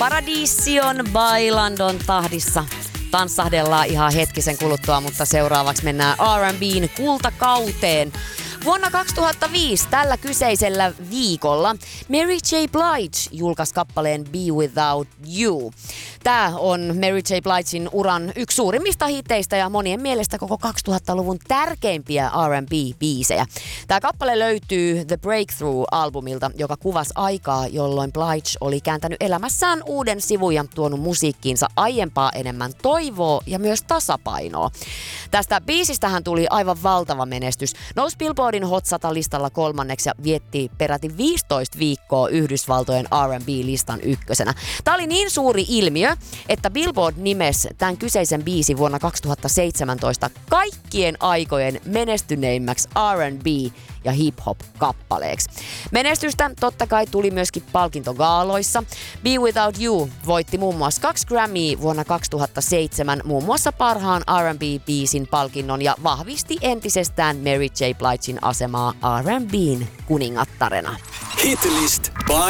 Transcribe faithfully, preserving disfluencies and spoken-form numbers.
Paradision Bailandon tahdissa tanssahdellaan ihan hetkisen kuluttua, mutta seuraavaksi mennään R and B:n kultakauteen. Vuonna kaksituhattaviisi tällä kyseisellä viikolla Mary J. Blige julkaisi kappaleen Be Without You. Tämä on Mary J. Bligein uran yksi suurimmista hiteistä ja monien mielestä koko kaksituhattaluvun tärkeimpiä R and B-biisejä. Tämä kappale löytyy The Breakthrough-albumilta, joka kuvasi aikaa, jolloin Blige oli kääntänyt elämässään uuden sivun ja tuonut musiikkiinsa aiempaa enemmän toivoa ja myös tasapainoa. Tästä biisistähän tuli aivan valtava menestys. Nousi Billboardin Hot sata-listalla kolmanneksi ja vietti peräti viisitoista viikkoa Yhdysvaltojen R and B-listan ykkösenä. Tämä oli niin suuri ilmiö, että Billboard nimesi tämän kyseisen biisin vuonna kaksituhattaseitsemäntoista kaikkien aikojen menestyneimmäksi R and B- ja hip-hop-kappaleeksi. Menestystä totta kai tuli myöskin palkintogaaloissa. Be Without You voitti muun muassa kaksi Grammyä vuonna kaksituhattaseitsemän, muun muassa parhaan R and B-biisin palkinnon ja vahvisti entisestään Mary J. Bligein asemaa R and B:n kuningattarena. Hitlist by